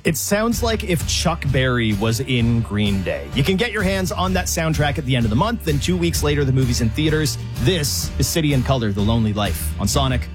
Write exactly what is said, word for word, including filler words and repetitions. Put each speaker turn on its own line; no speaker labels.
It sounds like if Chuck Berry was in Green Day. You can get your hands on that soundtrack at the end of the month. Then two weeks later, the movie's in theaters. This is City and Color, The Lonely Life on Sonic.